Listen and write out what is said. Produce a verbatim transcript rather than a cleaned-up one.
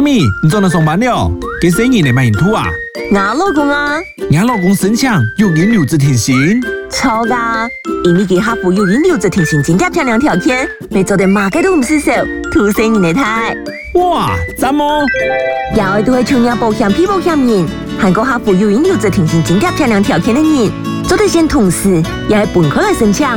Amy， 你做哪上班了？给生意你买印度啊？ 我老公啊， 你老公申请有银留职停薪？ 错噶，因为给客户有银留职停薪，增加漂亮条件，没做得马个都唔失手，土生人的态。 哇，赞哦！ 要都系创业保险、批保险人，韩国客户有银留职停薪，增加漂亮条件的人，做得先同事，也系本科来申请。